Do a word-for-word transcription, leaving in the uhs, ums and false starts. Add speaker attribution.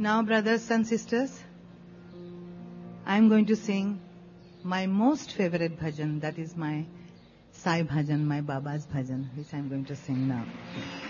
Speaker 1: Now, brothers and sisters, I am going to sing my most favorite bhajan, that is my Sai bhajan, my Baba's bhajan, which I am going to sing now.